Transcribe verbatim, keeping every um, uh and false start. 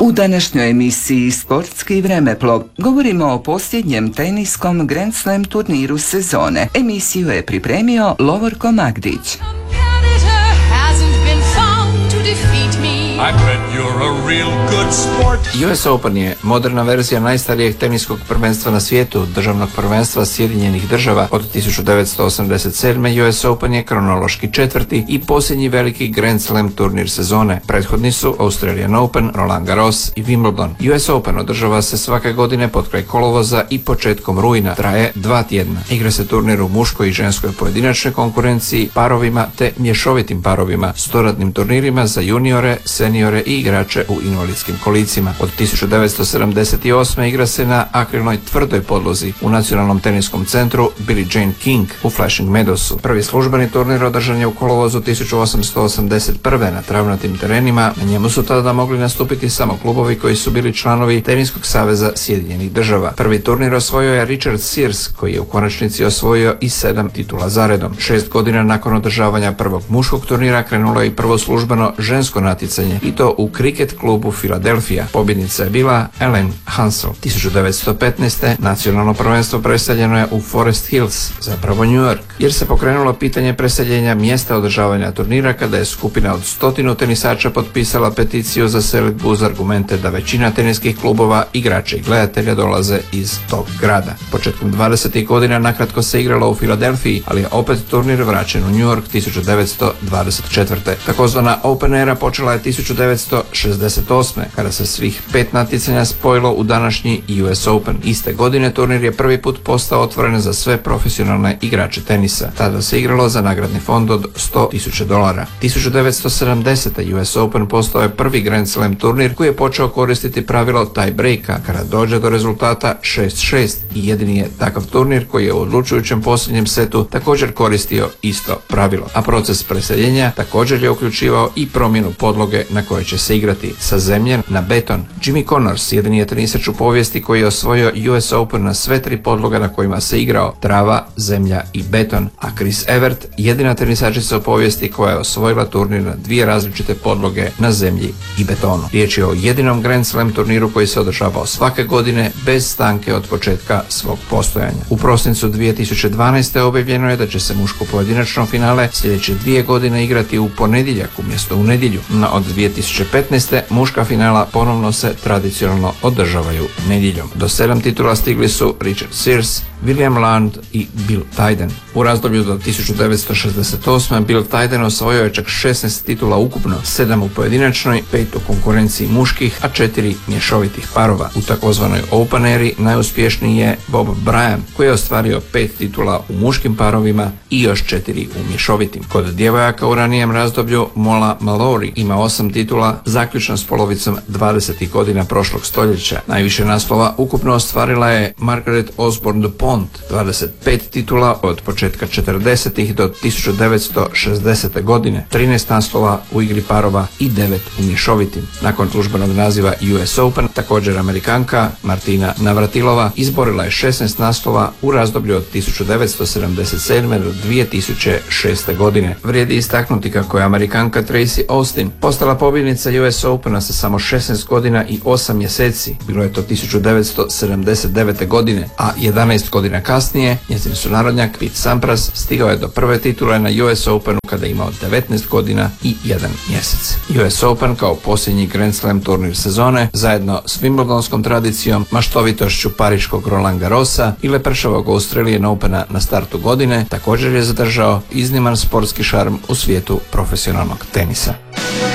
U današnjoj emisiji Sportski vremeplov govorimo o posljednjem teniskom Grand Slam turniru sezone. Emisiju je pripremio Lovorko Magdić. I bet you're a real good sport. U S Open je moderna verzija najstarijeg teniskog prvenstva na svijetu, državnog prvenstva Sjedinjenih država. Od tisuću devetsto osamdeset sedme. U S Open je kronološki četvrti i posljednji veliki Grand Slam turnir sezone. Prethodni su Australian Open, Roland Garros i Wimbledon. U S Open održava se svake godine pod kraj kolovoza i početkom rujna. Traje dva tjedna. Igra se turnir u muškoj i ženskoj pojedinačnoj konkurenciji, parovima te mješovitim parovima, storadnim turnirima za juniore, seniore i igrače u invalidskim kolicima. Od tisuću devetsto sedamdeset osme. igra se na akrilnoj tvrdoj podlozi u Nacionalnom teniskom centru Billie Jean King u Flushing Meadowsu. Prvi službeni turnir održan je u kolovozu tisuću osamsto osamdeset prve. na travnatim terenima. Na njemu su tada mogli nastupiti samo klubovi koji su bili članovi Teniskog saveza Sjedinjenih država. Prvi turnir osvojio je Richard Sears, koji je u konačnici osvojio i sedam titula zaredom. Šest godina nakon održavanja prvog muškog turnira krenulo je i prvo službeno žensko natjecanje, i to u kriket klubu Philadelphia. Pobjednica je bila Ellen Hansel. tisuću devetsto petnaeste. nacionalno prvenstvo preseljeno je u Forest Hills, zapravo New York, jer se pokrenulo pitanje preseljenja mjesta održavanja turnira kada je skupina od stotinu tenisača potpisala peticiju za selidbu uz argumente da većina teniskih klubova, igrača i gledatelja dolaze iz tog grada. Početkom dvadesetih godina nakratko se igralo u Filadelfiji, ali je opet turnir vraćen u New York tisuću devetsto dvadeset četvrte. Takozvana Open era počela je tisuću devetsto šezdeset osme. kada se svih pet natjecanja spojilo u današnji U S Open. Iste godine turnir je prvi put postao otvoren za sve profesionalne igrače tenisa. Tada se igralo za nagradni fond od sto tisuća dolara. tisuću devetsto sedamdesete. U S Open postao je prvi Grand Slam turnir koji je počeo koristiti pravilo tie breaka kada dođe do rezultata šest šest i jedini je takav turnir koji je u odlučujućem posljednjem setu također koristio isto pravilo. A proces preseljenja također je uključivao i promjenu podloge na kojoj će se igrati sa zemlje na beton. Jimmy Connors jedini je tenisač u povijesti koji je osvojio U S Open na sve tri podloga na kojima se igrao: trava, zemlja i beton, a Chris Evert jedina tenisačica u povijesti koja je osvojila turnir na dvije različite podloge na zemlji i betonu. Riječ je o jedinom Grand Slam turniru koji se održavao svake godine bez stanke od početka svog postojanja. U prosincu dvije tisuće dvanaeste. objavljeno je da će se muško pojedinačno finale sljedeće dvije godine igrati u ponedjeljak umjesto u nedjelju. No od dvije tisuće petnaeste. muška finala ponovno se tradicionalno održavaju nedjeljom. Do sedam titula stigli su Richard Sears, William Land i Bill Tiden. U razdoblju do tisuću devetsto šezdeset osme. Bill Tiden osvojio je čak šesnaest titula ukupno, sedam u pojedinačnoj, pet u konkurenciji muških, a četiri mješovitih parova. U takozvanoj Open eri najuspješniji je Bob Bryan, koji je ostvario pet titula u muškim parovima i još četiri u mješovitim. Kod djevojaka u ranijem razdoblju Mola Mallory ima osam titula, zaključno s polovicom dvadesetih godina prošlog stoljeća. Najviše naslova ukupno ostvarila je Margaret Osborne DuPont, dvadeset pet titula od početka četrdesetih do tisuću devetsto šezdesete. godine, trinaest naslova u igri parova i devet u mješovitim. Nakon službenog naziva U S Open, također Amerikanka Martina Navratilova izborila je šesnaest naslova u razdoblju od tisuću devetsto sedamdeset sedme. do dvije tisuće šeste. godine. Vrijedi istaknuti kako je Amerikanka Tracy Austin postala pobjednica U S Opena sa samo šesnaest godina i osam mjeseci. Bilo je to tisuću devetsto sedamdeset devete. godine, a jedanaest godina kasnije njezin sunarodnjak Pete Sampras stigao je do prve titule na U S Openu kada je imao devetnaest godina i jedan mjesec. U S Open kao posljednji Grand Slam turnir sezone, zajedno s Wimbledonskom tradicijom, maštovitošću pariškog Roland Garrosa i lepršavog Australian Opena na startu godine, također je zadržao izniman sportski šarm u svijetu profesionalnog tenisa.